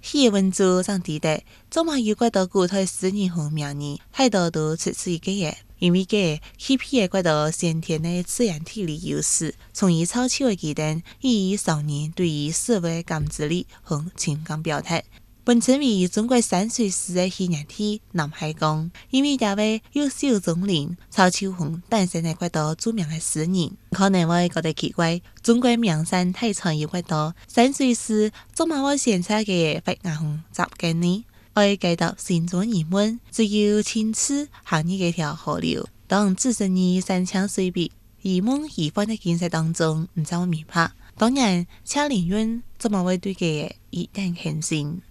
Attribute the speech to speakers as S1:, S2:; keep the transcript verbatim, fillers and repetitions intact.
S1: 喜嘅文章上提到，做嘛有怪到古代诗人和名人，太多都出自佢嘅，因為佢欺騙嘅怪到先天嘅自然體力優勢，從而超超嘅技能，以少年對於事物嘅感知力和情感表達。本稱為中國山水詩嘅起源地南海江，因為這位優秀聰玲、超超紅誕生喺怪到著名嘅詩人，可能會覺得奇怪，中國名山大川有怪到山水詩，做嘛會選擇嘅發芽紅雜根呢？愛解答心中疑問，只有親自行呢幾條河流，當置身於山清水碧、移夢移歡嘅景色當中，唔怎麼明白。當然，車靈運做嘛會對佢一旦傾心。